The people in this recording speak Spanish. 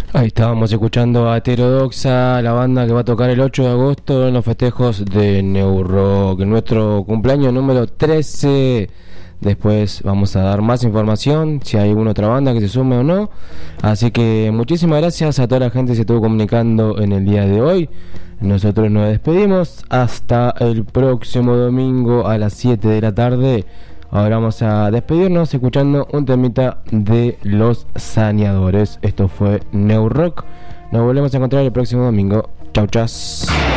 Ahí estábamos escuchando a Heterodoxa, la banda que va a tocar el 8 de agosto en los festejos de New Rock, en nuestro cumpleaños número 13. Después vamos a dar más información, si hay alguna otra banda que se sume o no. Así que muchísimas gracias a toda la gente que se estuvo comunicando en el día de hoy. Nosotros nos despedimos hasta el próximo domingo a las 7 de la tarde. Ahora vamos a despedirnos escuchando un temita de Los Saneadores. Esto fue New Rock. Nos volvemos a encontrar el próximo domingo. Chau, chas.